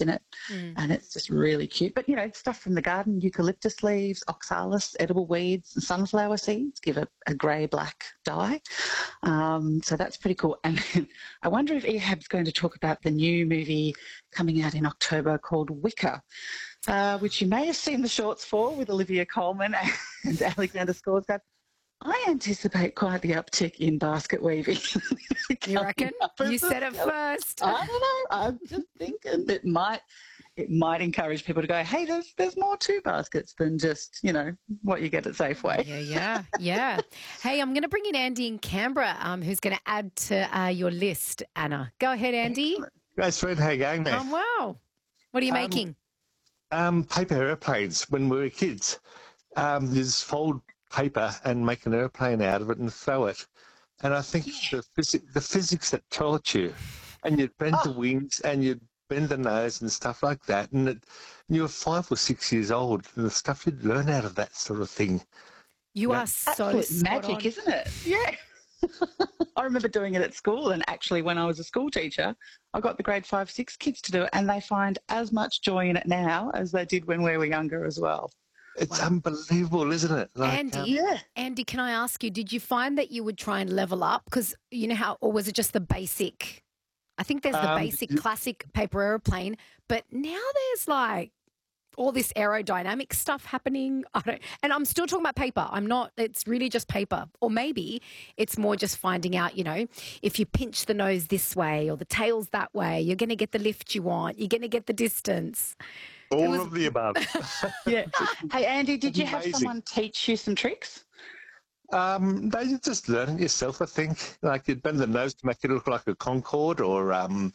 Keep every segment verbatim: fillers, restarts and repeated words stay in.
in it, Mm. and it's just really cute. But, you know, stuff from the garden, eucalyptus leaves, oxalis, edible weeds, and sunflower seeds give a, a grey-black dye. Um, so that's pretty cool. And I wonder if Ehab's going to talk about the new movie coming out in October called Wicker, uh, which you may have seen the shorts for with Olivia Colman and Alexander Skarsgård. I anticipate quite the uptick in basket weaving. You reckon? You said it first. I don't know. I'm just thinking it might it might encourage people to go, hey, there's there's more to baskets than just, you know, what you get at Safeway. Yeah, yeah, yeah. Hey, I'm going to bring in Andy in Canberra, um, who's going to add to uh, your list, Anna. Go ahead, Andy. Great, sweet. How you going, mate? Um, wow. What are you Um, making? Um, paper airplanes. When we were kids, um, you just fold paper and make an airplane out of it and throw it. And I think the, phys- the physics that taught you, and you'd bend Oh. the wings and you'd bend the nose and stuff like that. And, it, and you were five or six years old, and the stuff you'd learn out of that sort of thing. You yeah. are so Absolute spot magic, on. isn't it? Yeah. I remember doing it at school, and actually when I was a school teacher, I got the grade five, six kids to do it, and they find as much joy in it now as they did when we were younger as well. It's Wow. unbelievable, isn't it? Like, Andy, um, Yeah. Andy, can I ask you, did you find that you would try and level up? Because you know how, or was it just the basic? I think there's the Um, basic y- classic paper aeroplane, but now there's like all this aerodynamic stuff happening. I don't, and I'm still talking about paper. I'm not, it's really just paper. Or maybe it's more just finding out, you know, if you pinch the nose this way or the tail's that way, you're going to get the lift you want. You're going to get the distance. all was- of the above. Yeah. Hey, Andy, did you have Amazing. someone teach you some tricks? Um, no, you just learn it yourself, I think. Like you'd bend the nose to make it look like a Concorde, or um,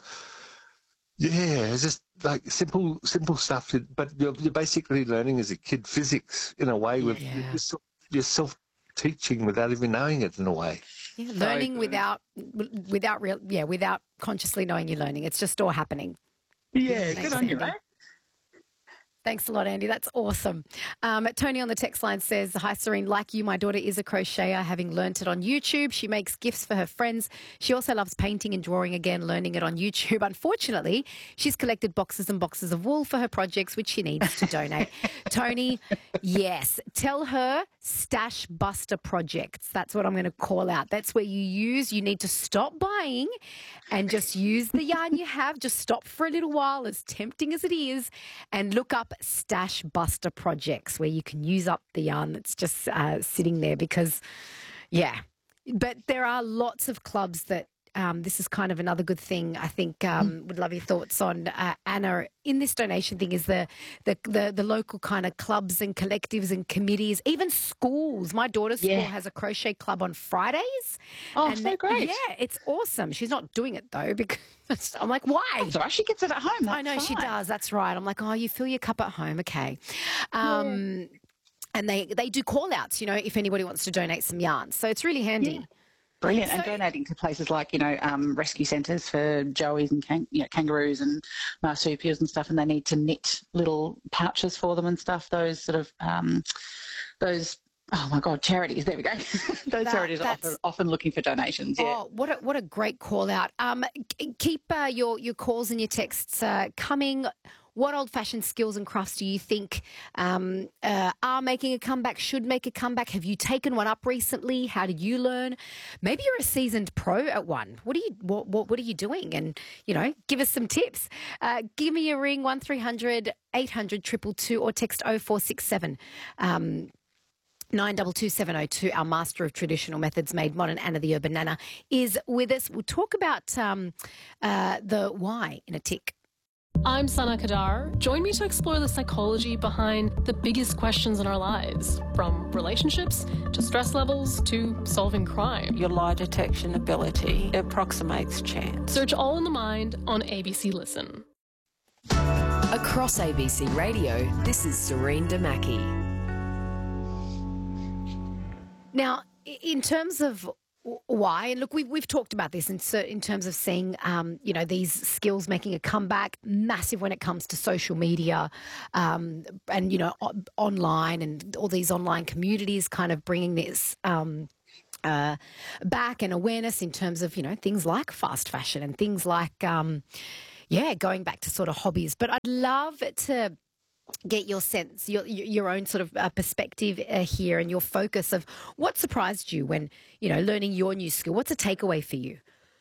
yeah, it's just like simple, simple stuff. But you're, you're basically learning as a kid physics in a way. With Yeah. you're, self, you're self-teaching without even knowing it in a way. Yeah, learning good. without, without real, yeah, without consciously knowing you're learning. It's just all happening. Yeah, Thanks, good on you, Andy. mate. Thanks a lot, Andy. That's awesome. Um, Tony on the text line says, hi, Serene. Like you, my daughter is a crocheter, having learnt it on YouTube. She makes gifts for her friends. She also loves painting and drawing, again, learning it on YouTube. Unfortunately, she's collected boxes and boxes of wool for her projects, which she needs to donate. Tony, yes. Tell her Stash Buster Projects. That's what I'm going to call out. That's where you use, you need to stop buying and just use the yarn you have. Just stop for a little while, as tempting as it is, and look up Stash Buster Projects, where you can use up the yarn that's just uh, sitting there, because, yeah. But there are lots of clubs that um, this is kind of another good thing. I think um, would love your thoughts on, uh, Anna, in this donation thing, is the, the the the local kind of clubs and collectives and committees, even schools. My daughter's Yeah. school has a crochet club on Fridays. Oh, and so they- great. Yeah, it's awesome. She's not doing it though, because I'm like, why? That's all right. She gets it at home. That's I know she fine. does. That's right. I'm like, oh, you fill your cup at home. Okay. Um, And they, they do call outs, you know, if anybody wants to donate some yarn. So it's really handy. Yeah. Brilliant. And So- donating to places like, you know, um, rescue centres for joeys and kang- you know, kangaroos and marsupials and stuff, and they need to knit little pouches for them and stuff. Those sort of, um, those, oh my God, charities. There we go. Those That- charities are that's- often, often looking for donations. Yeah. Oh, what a, what a great call out. Um, k- keep uh, your, your calls and your texts uh, coming. What old-fashioned skills and crafts do you think um, uh, are making a comeback, should make a comeback? Have you taken one up recently? How did you learn? Maybe you're a seasoned pro at one. What are you what what, what are you doing? And, you know, give us some tips. Uh, give me a ring, one three hundred eight hundred two two two, or text oh four six seven. Um, nine two two seven oh two, our master of traditional methods made modern, Anna the Urban Nana, is with us. We'll talk about um, uh, the why in a tick. I'm Sana Kadar. Join me to explore the psychology behind the biggest questions in our lives, from relationships to stress levels to solving crime. Your lie detection ability approximates chance. Search All in the Mind on A B C Listen. Across A B C Radio, this is Serene Damaki. Now, i- in terms of w- why, and look, we've, we've talked about this in, cer- in terms of seeing, um, you know, these skills making a comeback, massive when it comes to social media um, and, you know, o- online and all these online communities kind of bringing this um, uh, back, and awareness in terms of, you know, things like fast fashion and things like, um, yeah, going back to sort of hobbies. But I'd love to get your sense, your your own sort of uh, perspective uh, here and your focus of what surprised you when, you know, learning your new skill. What's a takeaway for you?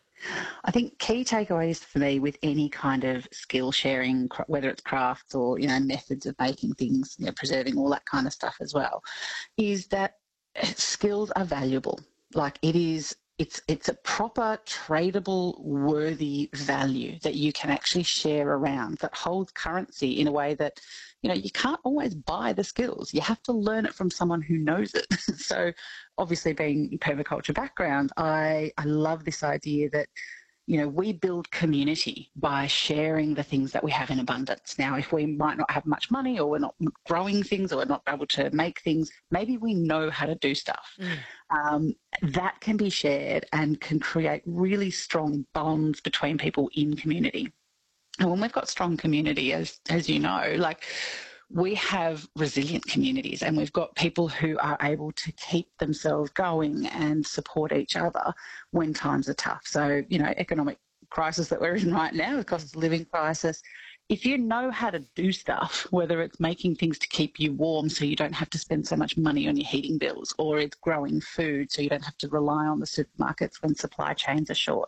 I think key takeaways for me with any kind of skill sharing, whether it's crafts or, you know, methods of making things, you know, preserving, all that kind of stuff as well, is that skills are valuable. Like it is, it's it's a proper tradable, worthy value that you can actually share around, that holds currency in a way that, you know, you can't always buy the skills. You have to learn it from someone who knows it. So obviously being permaculture background, I, I love this idea that, you know, we build community by sharing the things that we have in abundance. Now, if we might not have much money or we're not growing things or we're not able to make things, maybe we know how to do stuff. Mm. Um, that can be shared and can create really strong bonds between people in community. And when we've got strong community, as as you know, like we have resilient communities and we've got people who are able to keep themselves going and support each other when times are tough. So, you know, economic crisis that we're in right now, the cost of living crisis, if you know how to do stuff, whether it's making things to keep you warm so you don't have to spend so much money on your heating bills, or it's growing food so you don't have to rely on the supermarkets when supply chains are short,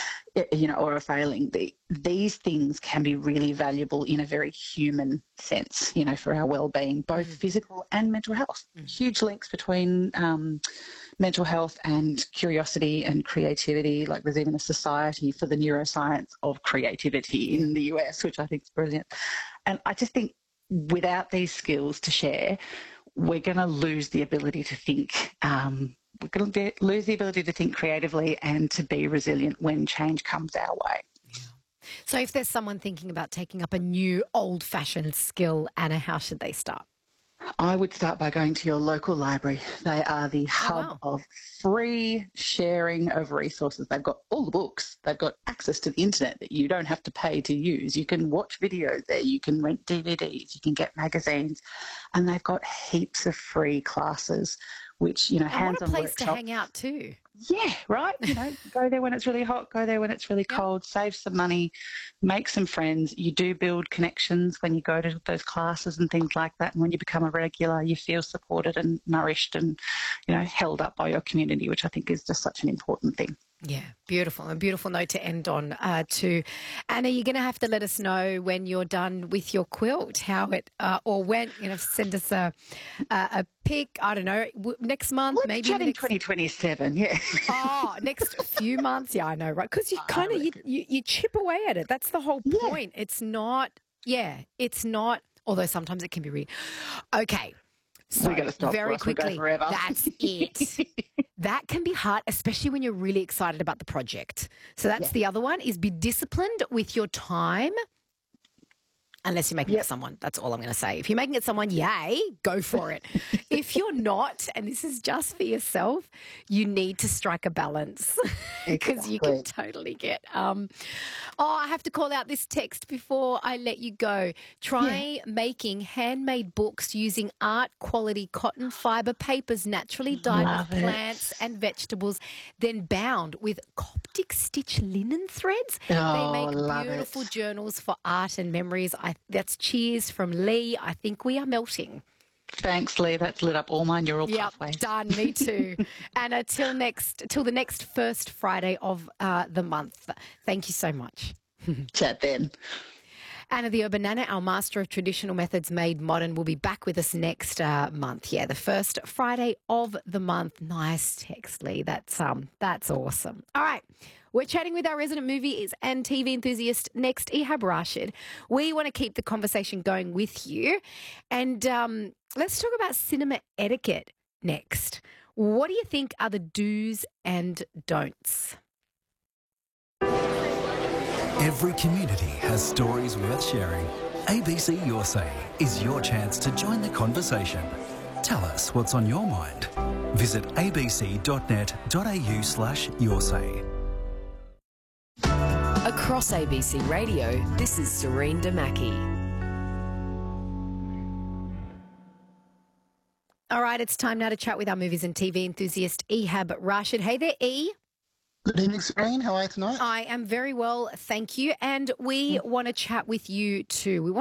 you know, or are failing, the, these things can be really valuable in a very human sense, you know, for our well-being, both mm. physical and mental health. Mm. Huge links between um, mental health and curiosity and creativity. Like there's even a society for the neuroscience of creativity in the U S, which I think is brilliant. And I just think without these skills to share, we're going to lose the ability to think um, we're going to be, lose the ability to think creatively and to be resilient when change comes our way. Yeah. So if there's someone thinking about taking up a new old-fashioned skill, Anna, how should they start? I would start by going to your local library. They are the hub oh, wow. of free sharing of resources. They've got all the books. They've got access to the internet that you don't have to pay to use. You can watch videos there. You can rent D V Ds. You can get magazines. And they've got heaps of free classes, which, you know, hands-on workshops. What a place workshops. to hang out too. Yeah, right. You know, go there when it's really hot, go there when it's really Yep. cold, save some money, make some friends. You do build connections when you go to those classes and things like that. And when you become a regular, you feel supported and nourished and, you know, held up by your community, which I think is just such an important thing. Yeah, beautiful. A beautiful note to end on uh, too. Anna, you're going to have to let us know when you're done with your quilt, how it, uh, or when, you know, send us a a, a pic, I don't know, w- next month, Let's maybe. chat in next... twenty twenty-seven, yeah. Oh, next few months. Yeah, I know, right? Because you kind of, you, you, you chip away at it. That's the whole Yeah. point. It's not, yeah, it's not, although sometimes it can be really, okay. So We gotta stop, very or else we'll go quickly, forever. that's it. That can be hard, especially when you're really excited about the project. So that's Yeah. the other one, is be disciplined with your time. Unless you're making Yep. it someone. That's all I'm going to say. If you're making it someone, yay, go for it. If you're not, and this is just for yourself, you need to strike a balance because you can totally get. Um, oh, I have to call out this text before I let you go. Try making handmade books using art quality cotton fibre papers naturally dyed Love with it. plants and vegetables, then bound with Coptic stitch linen threads. Oh, they make love beautiful it. journals for art and memories. I, that's cheers from Lee. I think we are melting. Thanks, Lee. That's lit up all my neural Yep, pathways. done. Me too. And until next, till the next first Friday of uh, the month. Thank you so much. Chat then. Anna the Urban Nana, our master of traditional methods made modern, will be back with us next uh, month. Yeah, the first Friday of the month. Nice text, Lee. That's um, that's awesome. All right. We're chatting with our resident movies and T V enthusiast next, Ehab Rashid. We want to keep the conversation going with you. And um, let's talk about cinema etiquette next. What do you think are the do's and don'ts? Every community has stories worth sharing. A B C Your Say is your chance to join the conversation. Tell us what's on your mind. Visit abc.net.au slash your say. Across A B C Radio, this is Serene Damaki. All right, it's time now to chat with our movies and T V enthusiast, Ehab Rashid. Hey there, E. Good evening, Serene. How are you tonight? I am very well, thank you. And we want to chat with you too. We want